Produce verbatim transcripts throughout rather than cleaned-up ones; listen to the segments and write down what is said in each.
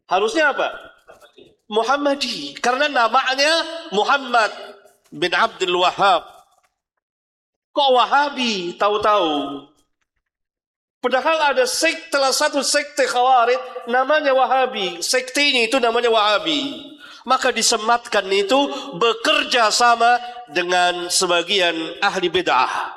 Harusnya apa? Muhammadi. Karena namanya Muhammad bin Abdul Wahhab. Kok Wahabi tahu-tahu? Padahal ada sekte, satu sekte Khawarij namanya Wahabi. Sekte ini itu namanya Wahabi. Maka disematkan itu bekerja sama dengan sebagian ahli bid'ah.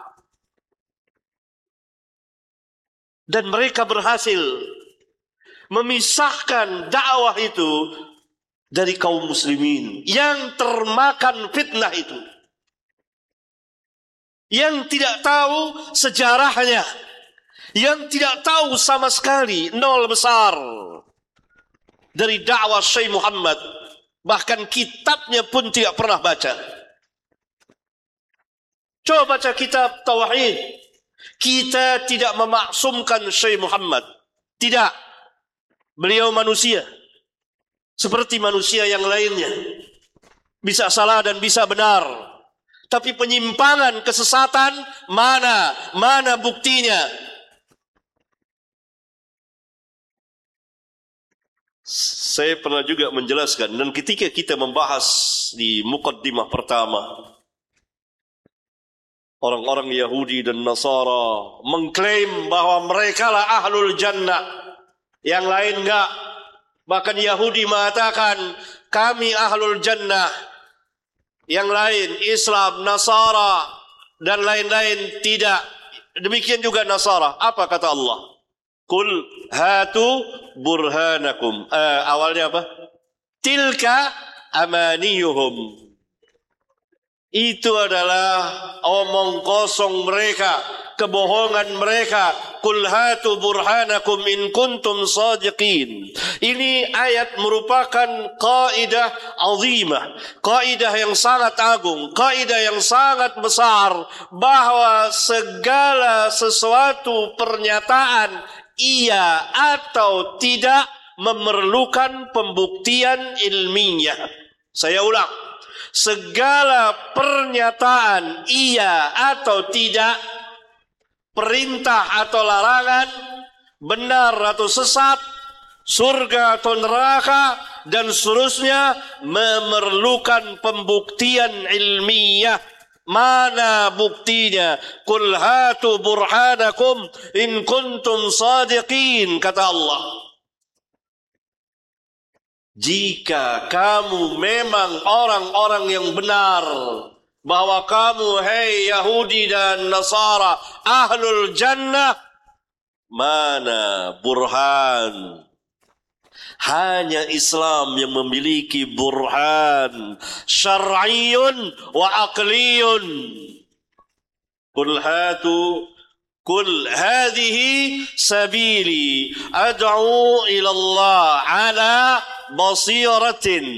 Dan mereka berhasil memisahkan dakwah itu dari kaum muslimin yang termakan fitnah itu, yang tidak tahu sejarahnya, yang tidak tahu sama sekali, nol besar dari dakwah Syekh Muhammad, bahkan kitabnya pun tidak pernah baca. Coba baca kitab Tauhid. Kita tidak memaksumkan Syekh Muhammad, tidak. Beliau manusia seperti manusia yang lainnya, bisa salah dan bisa benar. Tapi penyimpangan, kesesatan, mana? Mana buktinya? Saya pernah juga menjelaskan, dan ketika kita membahas di muqaddimah pertama, orang-orang Yahudi dan Nasara mengklaim bahwa mereka lah ahlul jannah, yang lain enggak. Bahkan Yahudi mengatakan kami ahlul jannah, yang lain Islam, Nasara dan lain-lain tidak. Demikian juga Nasara. Apa kata Allah? Qul hatu burhanakum. Eh, awalnya apa? Tilka amaniyuhum. Itu adalah omong kosong mereka, kebohongan mereka. Qul hatu burhanakum in kuntum sadiqin. Ini ayat merupakan kaidah azimah, kaidah yang sangat agung, kaidah yang sangat besar, bahwa segala sesuatu pernyataan iya atau tidak memerlukan pembuktian ilmiah. Saya ulang, segala pernyataan iya atau tidak, perintah atau larangan, benar atau sesat, surga atau neraka, dan seterusnya memerlukan pembuktian ilmiah. Mana buktinya? Qul hatu burhanakum in kuntum sadiqin, kata Allah. Jika kamu memang orang-orang yang benar, bahwa kamu, hei Yahudi dan Nasara, ahlul jannah, mana burhan? Hanya Islam yang memiliki burhan syar'iyyun wa aqliyyun. Qul hatu Qul hadhihi sabili ad'u ila Allah ala basiratin.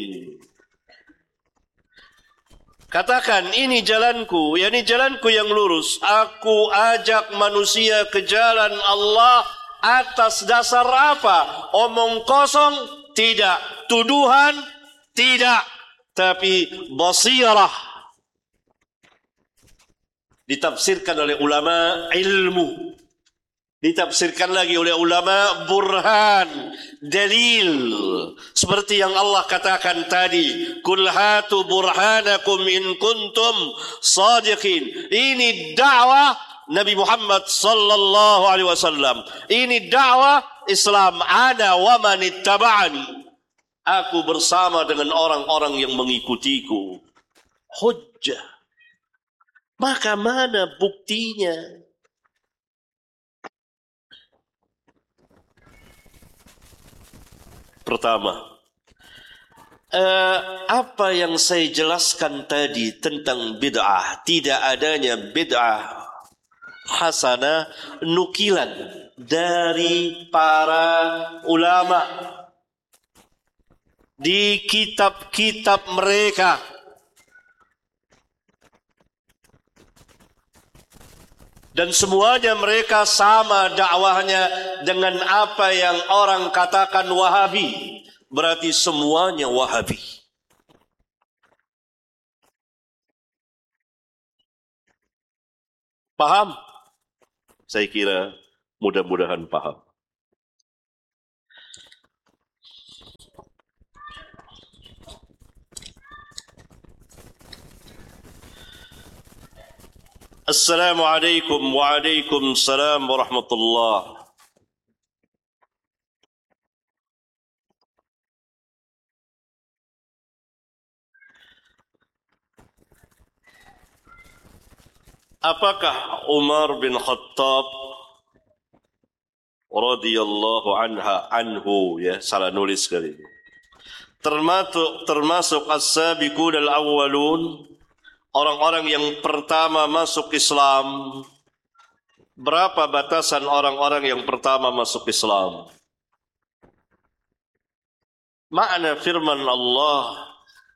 Katakan, ini jalanku, yakni jalanku yang lurus. Aku ajak manusia ke jalan Allah atas dasar apa? Omong kosong? Tidak. Tuduhan? Tidak. Tapi basirah. Ditafsirkan oleh ulama ilmu. Ditafsirkan lagi oleh ulama burhan, dalil. Seperti yang Allah katakan tadi, Qul hatu burhanakum in kuntum sadiqin. Ini dakwah Nabi Muhammad sallallahu alaihi wasallam. Ini dakwah Islam. Ana wa man ittaba'ani. Aku bersama dengan orang-orang yang mengikutiku. Hujjah. Maka mana buktinya? Pertama, uh, apa yang saya jelaskan tadi tentang bid'ah, tidak adanya bid'ah hasanah, nukilan dari para ulama di kitab-kitab mereka. Dan semuanya mereka sama dakwahnya dengan apa yang orang katakan Wahabi. Berarti semuanya Wahabi. Paham? Saya kira, mudah-mudahan paham. Assalamualaikum waalaikumsalam warahmatullahi. Apakah Umar bin Khattab radhiyallahu anha anhu ya salah nulis kali termasuk termasuk as-sabiqun al-awwalun, orang-orang yang pertama masuk Islam? Berapa batasan orang-orang yang pertama masuk Islam? Makna firman Allah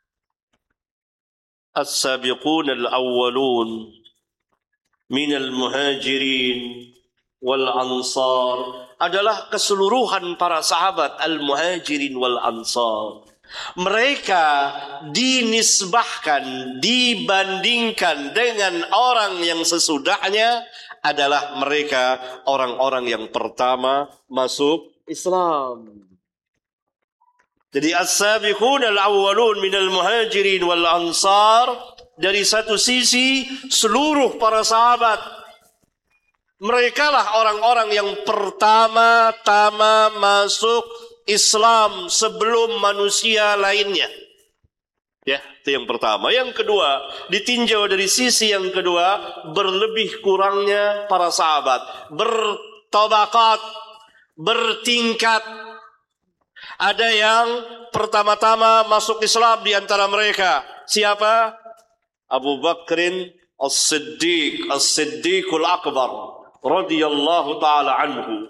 as-sabiqun al-awwalun minal muhajirin wal ansar adalah keseluruhan para sahabat al-muhajirin wal ansar. Mereka dinisbahkan, dibandingkan dengan orang yang sesudahnya adalah mereka orang-orang yang pertama masuk Islam. Jadi as-sabiqun al-awwalun minal muhajirin wal ansar, dari satu sisi seluruh para sahabat, mereka lah orang-orang yang pertama-tama masuk Islam sebelum manusia lainnya. Ya, itu yang pertama. Yang kedua, ditinjau dari sisi yang kedua, berlebih kurangnya para sahabat, bertabakat, bertingkat. Ada yang pertama-tama masuk Islam di antara mereka. Siapa? Abu Bakrin As-Siddiq, As-Siddiqul Akbar radhiyallahu taala anhu.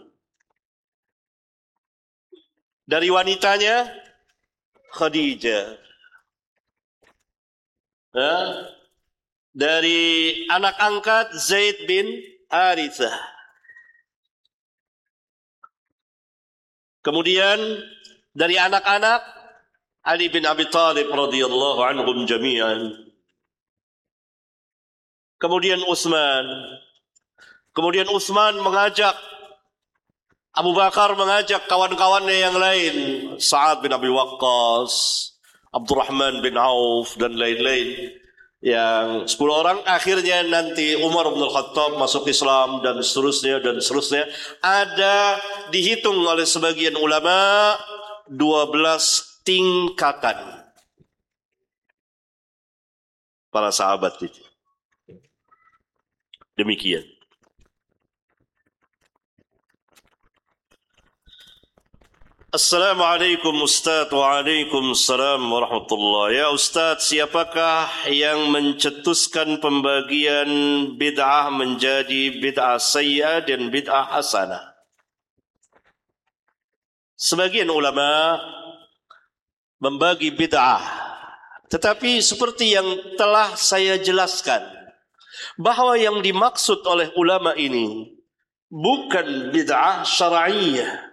Dari wanitanya Khadijah. Ya. Dari anak angkat Zaid bin Harithah. Kemudian dari anak-anak Ali bin Abi Thalib radhiyallahu anhum jami'an. Kemudian Utsman. Kemudian Utsman mengajak, Abu Bakar mengajak kawan-kawannya yang lain, Sa'ad bin Abi Waqqas, Abdurrahman bin Auf dan lain-lain. Yang sepuluh orang, akhirnya nanti Umar bin Khattab masuk Islam dan seterusnya dan seterusnya. Ada dihitung oleh sebagian ulama dua belas tingkatan para sahabat itu. Demikian. Assalamualaikum Ustaz. Waalaikumsalam warahmatullahi. Ya Ustaz, siapakah yang mencetuskan pembagian bid'ah menjadi bid'ah sayyi'ah dan bid'ah hasanah? Sebagian ulama membagi bid'ah, tetapi seperti yang telah saya jelaskan, bahwa yang dimaksud oleh ulama ini bukan bid'ah syar'iyyah,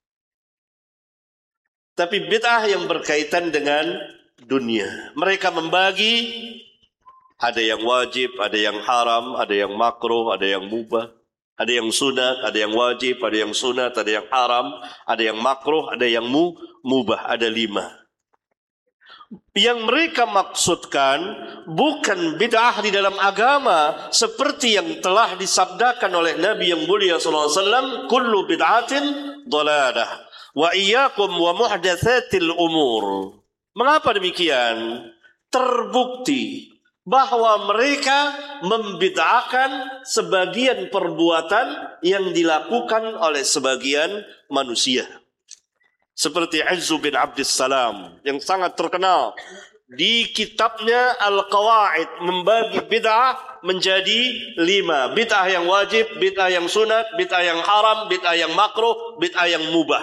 tapi bid'ah yang berkaitan dengan dunia. Mereka membagi, ada yang wajib, ada yang haram, ada yang makruh, ada yang mubah, ada yang sunat, ada yang wajib, ada yang sunat, ada yang haram, ada yang makruh, ada yang mu, mubah, ada lima. Yang mereka maksudkan bukan bid'ah di dalam agama seperti yang telah disabdakan oleh Nabi yang mulia sallallahu alaihi wasallam, kullu bid'atin dhalalah wa iyyakum wa muhdatsatil umur. Mengapa demikian? Terbukti bahwa mereka membid'ahkan sebagian perbuatan yang dilakukan oleh sebagian manusia. Seperti Izzu bin Abdissalam yang sangat terkenal di kitabnya Al-Qawaid membagi bid'ah menjadi lima. Bid'ah yang wajib, bid'ah yang sunat, bid'ah yang haram, bid'ah yang makruh, bid'ah yang mubah.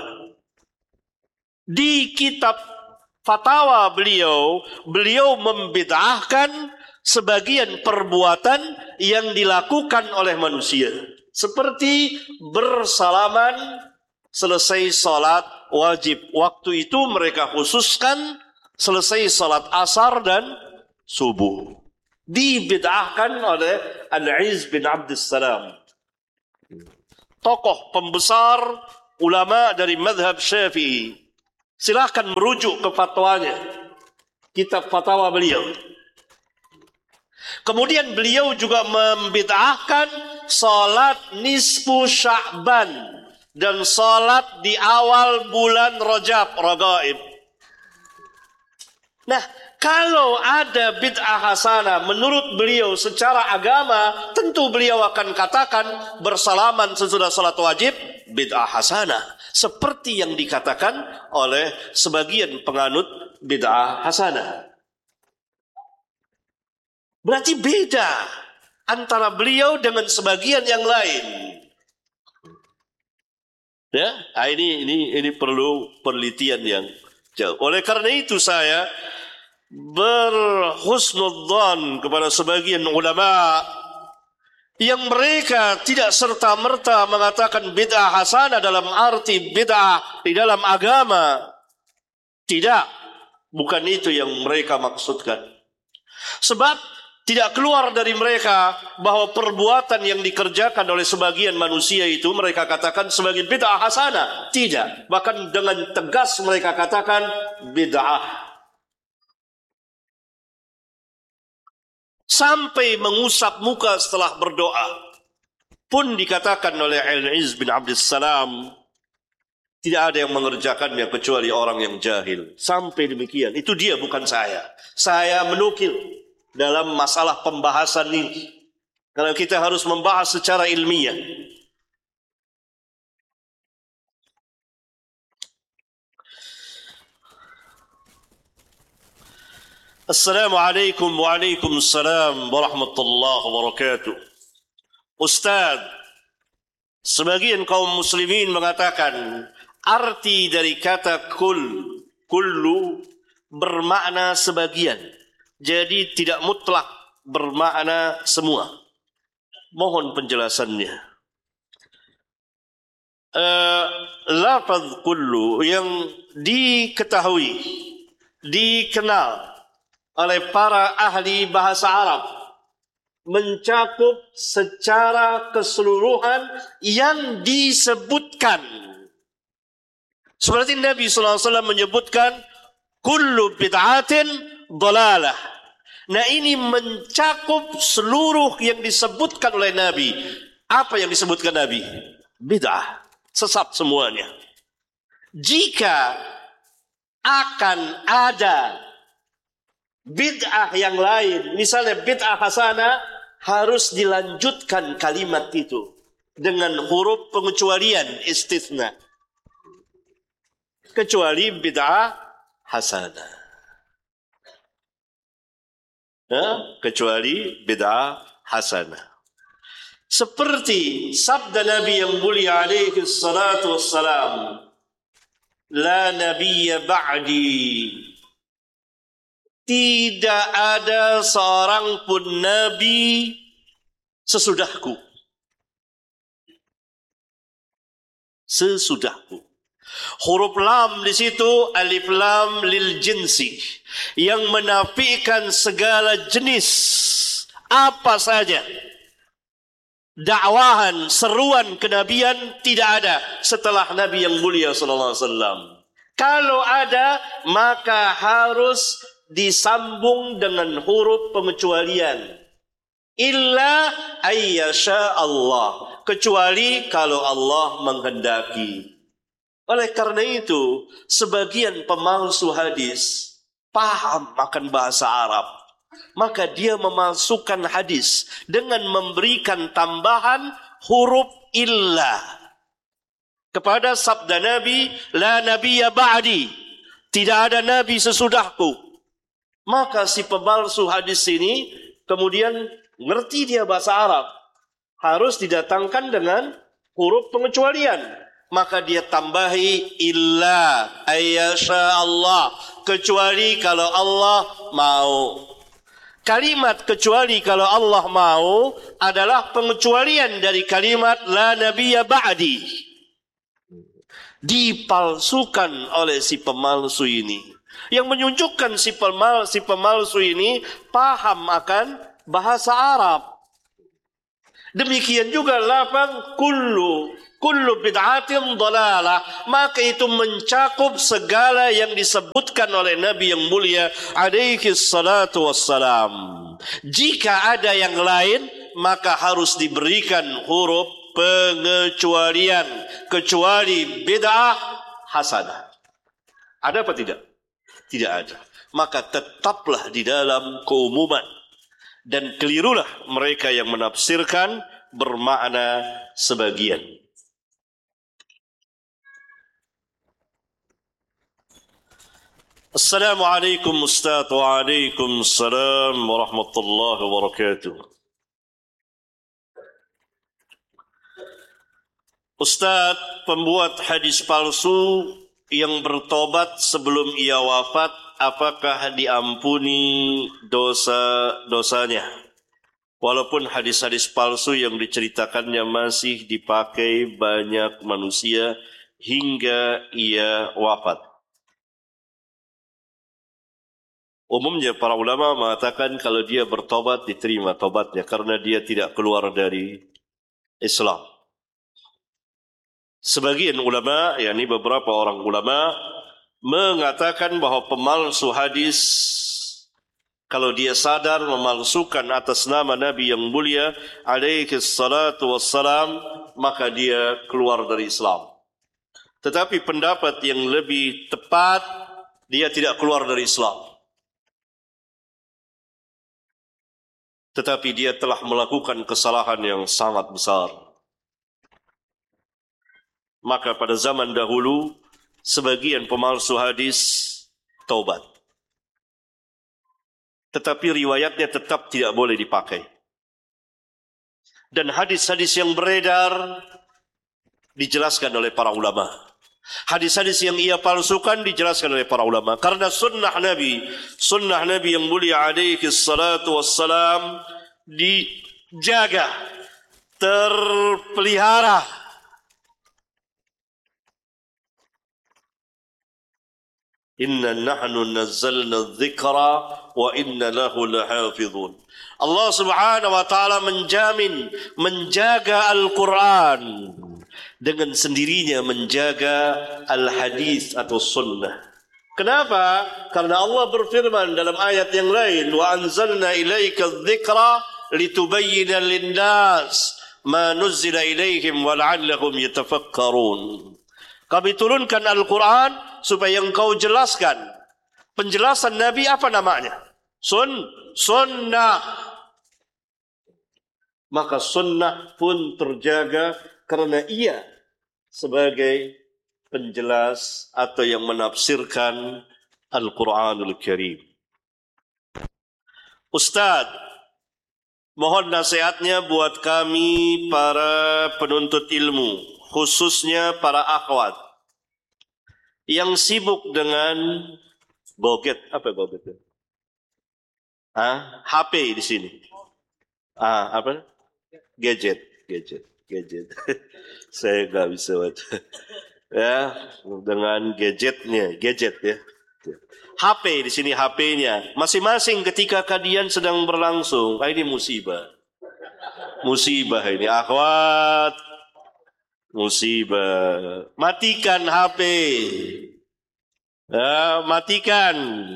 Di kitab fatwa beliau, beliau membid'ahkan sebagian perbuatan yang dilakukan oleh manusia. Seperti bersalaman selesai salat wajib. Waktu itu mereka khususkan selesai salat asar dan subuh. Dibid'ahkan oleh Al-Izz bin Abdissalam, tokoh pembesar ulama dari mazhab Syafi'i. Silahkan merujuk ke fatwanya, kitab fatwa beliau. Kemudian beliau juga membid'ahkan salat nisfu Sya'ban dan salat di awal bulan Rajab, Ragaib. Nah, kalau ada bid'ah hasanah menurut beliau secara agama, tentu beliau akan katakan bersalaman sesudah salat wajib bid'ah hasanah, seperti yang dikatakan oleh sebagian penganut bid'ah hasanah. Berarti beda antara beliau dengan sebagian yang lain. Ya, nah ini ini ini perlu penelitian yang jauh. Oleh karena itu saya berhusnudzan kepada sebagian ulama yang mereka tidak serta-merta mengatakan bid'ah hasanah dalam arti bid'ah di dalam agama. Tidak, bukan itu yang mereka maksudkan. Sebab tidak keluar dari mereka bahwa perbuatan yang dikerjakan oleh sebagian manusia itu mereka katakan sebagai bid'ah hasanah. Tidak, bahkan dengan tegas mereka katakan bid'ah. Sampai mengusap muka setelah berdoa pun dikatakan oleh Al-Izz bin Abdussalam, tidak ada yang mengerjakannya kecuali orang yang jahil. Sampai demikian. Itu dia, bukan saya. Saya menukil dalam masalah pembahasan ini, karena kita harus membahas secara ilmiah. Assalamualaikum waalaikumsalam warahmatullahi wabarakatuh. Ustaz, sebagian kaum muslimin mengatakan arti dari kata kul, kullu bermakna sebagian. Jadi tidak mutlak bermakna semua. Mohon penjelasannya. Uh, lafaz kullu yang diketahui, dikenal oleh para ahli bahasa Arab, mencakup secara keseluruhan yang disebutkan. Seperti Nabi sallallahu alaihi wasallam menyebutkan kullu bid'atin dalalah. Nah, ini mencakup seluruh yang disebutkan oleh Nabi. Apa yang disebutkan Nabi? Bid'ah, sesat semuanya. Jika akan ada bid'ah yang lain, misalnya bid'ah hasanah, harus dilanjutkan kalimat itu dengan huruf pengecualian, istitsna. Kecuali bid'ah hasanah. Ya, kecuali bid'ah hasanah. Seperti sabda Nabi yang mulia alaihi salatu wassalam, la nabiyya ba'di. Tidak ada seorang pun nabi sesudahku. Sesudahku. Huruf lam di situ alif lam lil jinsi, yang menafikan segala jenis apa saja dakwahan, seruan kenabian tidak ada setelah Nabi yang mulia sallallahu alaihi wasallam. Kalau ada, maka harus disambung dengan huruf pengecualian. Illa ayyasha Allah, kecuali kalau Allah menghendaki. Oleh karena itu, sebagian pemalsu hadis paham akan bahasa Arab, maka dia memalsukan hadis dengan memberikan tambahan huruf illa kepada sabda Nabi, la nabiyya ba'di, tidak ada nabi sesudahku. Maka si pemalsu hadis ini kemudian ngerti dia bahasa Arab, harus didatangkan dengan huruf pengecualian. Maka dia tambahi illa ayyasha Allah, kecuali kalau Allah mau. Kalimat kecuali kalau Allah mau adalah pengecualian dari kalimat la nabiyya ba'di. Dipalsukan oleh si pemalsu ini, yang menunjukkan si pemal si pemalsu ini paham akan bahasa Arab. Demikian juga lafaz kullu kullu bid'atin dalalah, maka itu mencakup segala yang disebutkan oleh Nabi yang mulia alaihi salatu wassalam. Jika ada yang lain, maka harus diberikan huruf pengecualian, kecuali bid'ah hasanah. Ada apa tidak? Tidak ada. Maka tetaplah di dalam keumuman, dan kelirulah mereka yang menafsirkan bermakna sebagian. Assalamualaikum Ustaz. Waalaikumsalam warahmatullahi wabarakatuh. Ustaz, pembuat hadis palsu yang bertobat sebelum ia wafat, apakah diampuni dosa-dosanya? Walaupun hadis-hadis palsu yang diceritakannya masih dipakai banyak manusia hingga ia wafat. Umumnya para ulama mengatakan kalau dia bertobat diterima tobatnya karena dia tidak keluar dari Islam. Sebagian ulama, yakni beberapa orang ulama, mengatakan bahawa pemalsu hadis, kalau dia sadar memalsukan atas nama Nabi yang mulia alaihi salatu wassalam, maka dia keluar dari Islam. Tetapi pendapat yang lebih tepat, dia tidak keluar dari Islam, tetapi dia telah melakukan kesalahan yang sangat besar. Maka pada zaman dahulu, sebagian pemalsu hadis taubat, tetapi riwayatnya tetap tidak boleh dipakai. Dan hadis-hadis yang beredar dijelaskan oleh para ulama. Hadis-hadis yang ia palsukan dijelaskan oleh para ulama. Karena sunnah Nabi, sunnah Nabi yang mulia alaihi salatu wassalam dijaga, terpelihara. Inna nahnu nazzalna dzikra wa inna lahu lahafizun. Allah Subhanahu wa taala menjamin, menjaga Al-Quran, dengan sendirinya menjaga al-hadis atau sunnah. Kenapa? Karena Allah berfirman dalam ayat yang lain, wa anzalna ilaika dzikra litubayyana lin-nas ma nuzzila ilaihim wa la'allahum yatafakkarun. Kami turunkan Al-Quran supaya engkau jelaskan. Penjelasan Nabi apa namanya? Sun, sunnah. Maka sunnah pun terjaga karena ia sebagai penjelas atau yang menafsirkan Al-Quranul Karim. Ustaz, mohon nasihatnya buat kami para penuntut ilmu, khususnya para akhwat yang sibuk dengan goget. Apa goget? Ah, H P di sini. Ah, apa? Gadget, gadget, gadget. Saya nggak bisa baca. Ya, dengan gadgetnya, gadget ya. H P di sini, H P-nya. Masing-masing ketika kajian sedang berlangsung. Ah, ini musibah. Musibah ini, akhwat. Musibah. Matikan H P. Ya, matikan.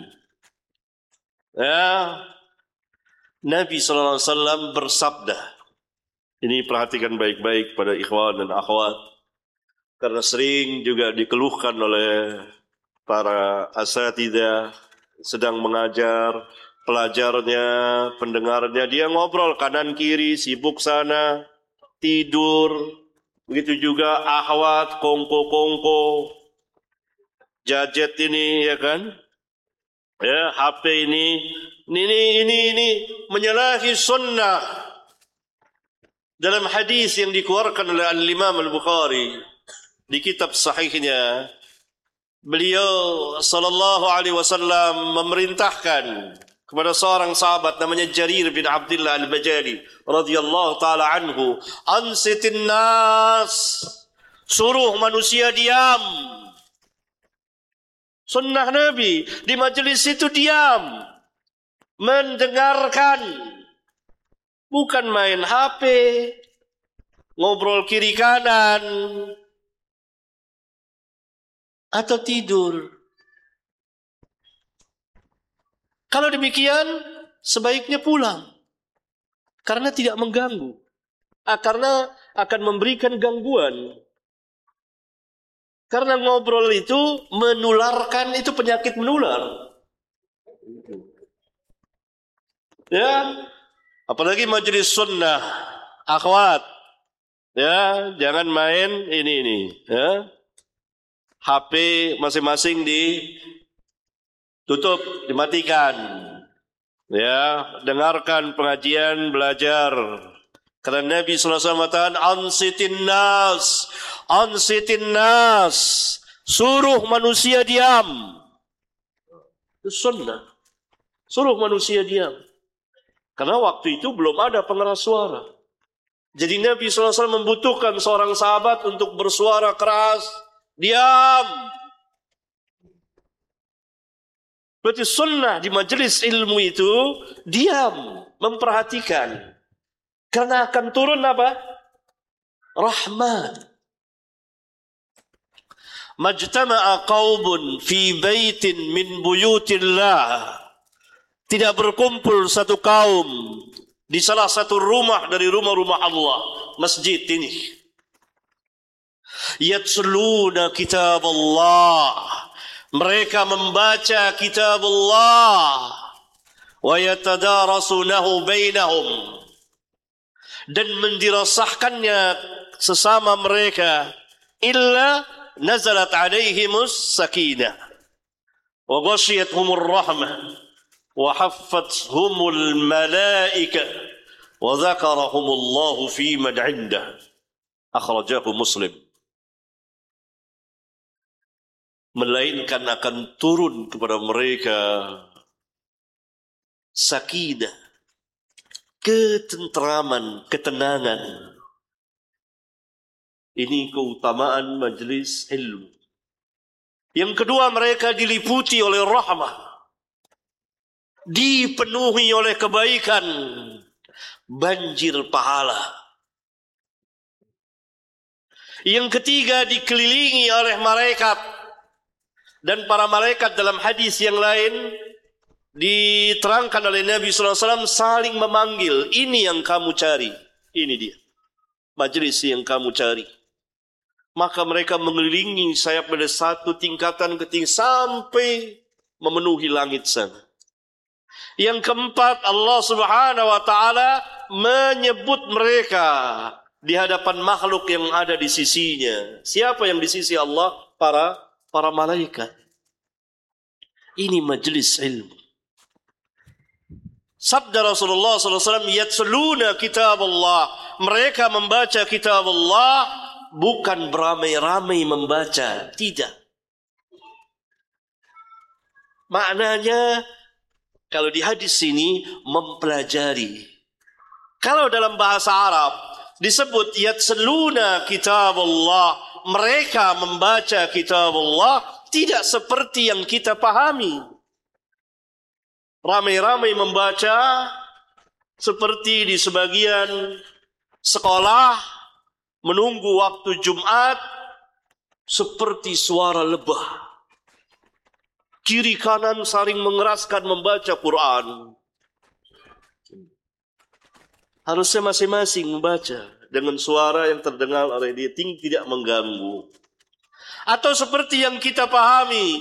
Ya. Nabi sallallahu alaihi wasallam bersabda. Ini perhatikan baik-baik pada ikhwan dan akhwat. Karena sering juga dikeluhkan oleh para asatidzah sedang mengajar, pelajarnya, pendengarnya, dia ngobrol kanan kiri, sibuk sana, tidur. Begitu juga akhwat, kongko-kongko, gadget ini, ya kan? Ya, H P ini, ini, ini, ini menyalahi sunnah. Dalam hadis yang dikeluarkan oleh Al-Imam Al-Bukhari di kitab sahihnya, beliau sallallahu alaihi wasallam memerintahkan kepada seorang sahabat namanya Jarir bin Abdullah Al-Bajali radhiyallahu taala anhu, ansitin nas, suruh manusia diam. Sunnah Nabi di majelis itu diam, mendengarkan, bukan main H P, ngobrol kiri kanan, atau tidur. Kalau demikian, sebaiknya pulang. Karena tidak mengganggu. Ah, karena akan memberikan gangguan. Karena ngobrol itu menularkan, itu penyakit menular. Ya, apalagi majelis sunnah, akhwat. Ya, jangan main ini ini. Ya, H P masing-masing ditutup, dimatikan. Ya, dengarkan pengajian, belajar. Karena Nabi sallallahu alaihi wasallam mengatakan, ansitin nas, ansitin nas, suruh manusia diam. Itu sunnah. Suruh manusia diam. Karena waktu itu belum ada pengeras suara. Jadi Nabi sallallahu alaihi wasallam membutuhkan seorang sahabat untuk bersuara keras, diam. Berarti sunnah di majelis ilmu itu diam, memperhatikan. Karena akan turun apa? Rahmat. Majtama'a qaumun fi baitin min buyutillah. Tidak berkumpul satu kaum di salah satu rumah dari rumah-rumah Allah, masjid ini. Yatsluna kitab Allah. Mereka membaca kitab Allah. Wa yatadarasunahu bainahum. Dan mendirasahkannya sesama mereka. Illa nazalat alaihimus sakinah. Wa ghasyiyatuhumur rahmah. Wa haffathumul malaika. Wa dhakarahumullahu fi man 'indah. Akhrajahu Muslim. Melainkan akan turun kepada mereka sakinah, ketentraman, ketenangan. Ini keutamaan majelis ilmu. Yang kedua, mereka diliputi oleh rahmah, dipenuhi oleh kebaikan, banjir pahala. Yang ketiga, dikelilingi oleh malaikat. Dan para malaikat dalam hadis yang lain diterangkan oleh Nabi sallallahu alaihi wasallam saling memanggil. Ini yang kamu cari. Ini dia. Majlis yang kamu cari. Maka mereka mengelilingi sayap pada satu tingkatan ketinggian sampai memenuhi langit sana. Yang keempat, Allah Subhanahu wa taala menyebut mereka di hadapan makhluk yang ada di sisinya. Siapa yang di sisi Allah? Para Para malaikat. Ini majelis ilmu. Sabda Rasulullah sallallahu alaihi wasallam, yatsluna kitab Allah. Mereka membaca kitab Allah bukan beramai-ramai membaca, tidak. Maknanya kalau di hadis ini mempelajari. Kalau dalam bahasa Arab disebut yatsluna kitab Allah, mereka membaca kitab Allah tidak seperti yang kita pahami. Ramai-ramai membaca seperti di sebagian sekolah menunggu waktu Jumat seperti suara lebah. Kiri kanan saling mengeraskan membaca Quran. Harusnya masing-masing membaca dengan suara yang terdengar oleh dia, tidak mengganggu. Atau seperti yang kita pahami,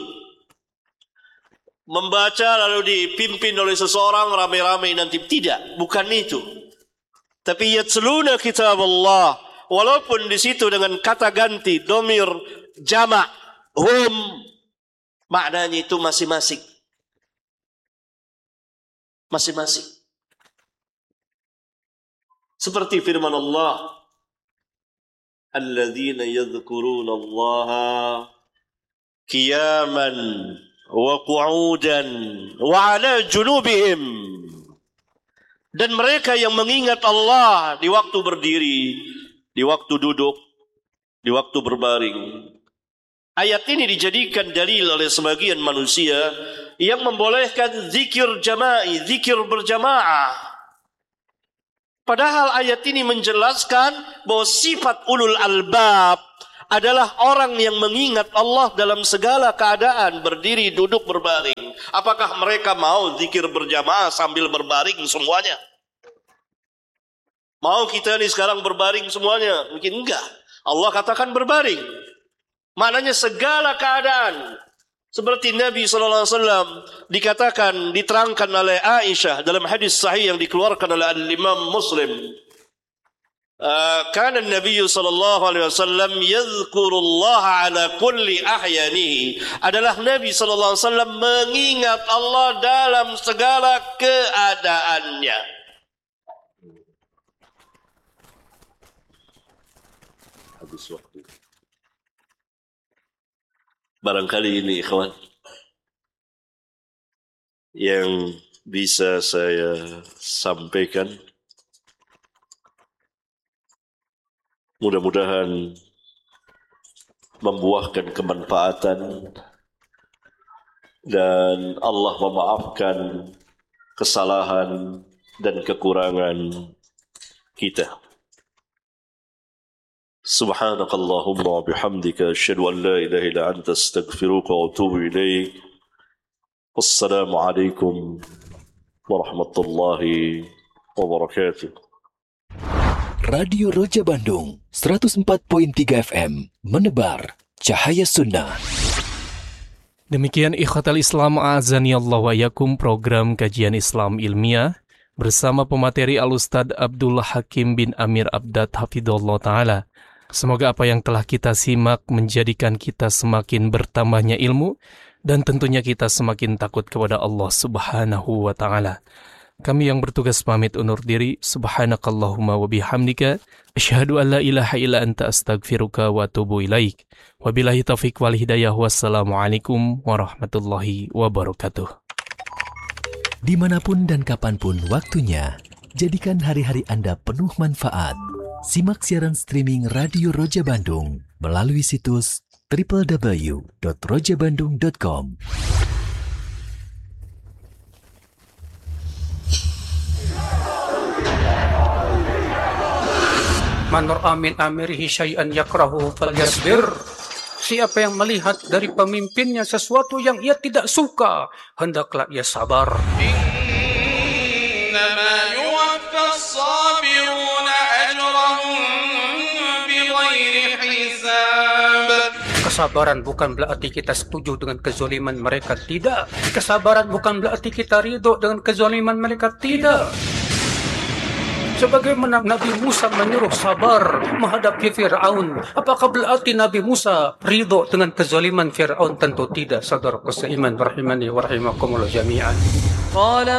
membaca lalu dipimpin oleh seseorang ramai-ramai nanti. Tidak, bukan itu. Tapi yatsluna kitab Allah, walaupun di situ dengan kata ganti domir jamak hum, maknanya itu masing-masing. Masing-masing. Seperti firman Allah, alladzina yadhkuruna Allaha qiyaman wa qu'udan wa 'ala junubihim. Dan mereka yang mengingat Allah di waktu berdiri, di waktu duduk, di waktu berbaring. Ayat ini dijadikan dalil oleh sebagian manusia yang membolehkan zikir jama'i, zikir berjamaah. Padahal ayat ini menjelaskan bahwa sifat ulul albab adalah orang yang mengingat Allah dalam segala keadaan, berdiri, duduk, berbaring. Apakah mereka mau zikir berjamaah sambil berbaring semuanya? Mau kita ini sekarang berbaring semuanya? Mungkin enggak. Allah katakan berbaring. Maknanya segala keadaan. Seperti Nabi sallallahu alaihi wasallam dikatakan, diterangkan oleh Aisyah dalam hadis sahih yang dikeluarkan oleh Al-Imam Muslim. Kana Nabi sallallahu alaihi wasallam yadhkurullah ala kulli ahyanihi. Adalah Nabi sallallahu alaihi wasallam mengingat Allah dalam segala keadaannya. Habis waktu. Barangkali ini ikhwan yang bisa saya sampaikan. Mudah-mudahan membuahkan kemanfaatan dan Allah memaafkan kesalahan dan kekurangan kita. Subhanakallahumma wa bihamdika asyhadu an la ilaha illa anta astaghfiruka wa atubu ilaik. Wassalamualaikum warahmatullahi wabarakatuh. Radio Roja Bandung seratus empat koma tiga F M menebar cahaya sunnah. Demikian ikhwatal Islam a'azani Allah wa yakum, program kajian Islam ilmiah bersama pemateri Al-Ustadz Abdullah Hakim bin Amir Abdad hafidhullah ta'ala. Semoga apa yang telah kita simak menjadikan kita semakin bertambahnya ilmu dan tentunya kita semakin takut kepada Allah Subhanahu wa ta'ala. Kami yang bertugas pamit undur diri. Subhanakallahumma wa bihamdika asyhadu an la ilaha illa anta astaghfiruka wa atubu ilaik. Wabillahi taufiq wal hidayah. Wassalamualaikum warahmatullahi wabarakatuh. Dimanapun dan kapanpun waktunya, jadikan hari-hari Anda penuh manfaat. Simak siaran streaming Radio Roja Bandung melalui situs w w w dot roja bandung dot com. Man ra'a min amirihi syai'an yakrahu falyasbir. Siapa yang melihat dari pemimpinnya sesuatu yang ia tidak suka, hendaklah ia sabar. Innama yuwaffas sabiruna ajrahum bighairi hisab. Kesabaran bukan berarti kita setuju dengan kezaliman mereka, tidak. Kesabaran bukan berarti kita ridho dengan kezaliman mereka, tidak. Sebagaimana Nabi Musa menyuruh sabar menghadapi Fir'aun, apakah berarti Nabi Musa ridho dengan kezaliman Fir'aun? Tentu tidak. Saudara seiman rahimani wa rahimakumullah jami'an.